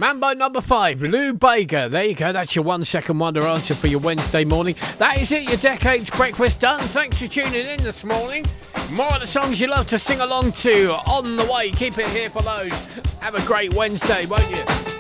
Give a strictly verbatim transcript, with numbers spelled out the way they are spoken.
Mambo number five, Lou Bega. There you go. That's your one second wonder answer for your Wednesday morning. That is it. Your Decades Breakfast done. Thanks for tuning in this morning. More of the songs you love to sing along to on the way. Keep it here for those. Have a great Wednesday, won't you?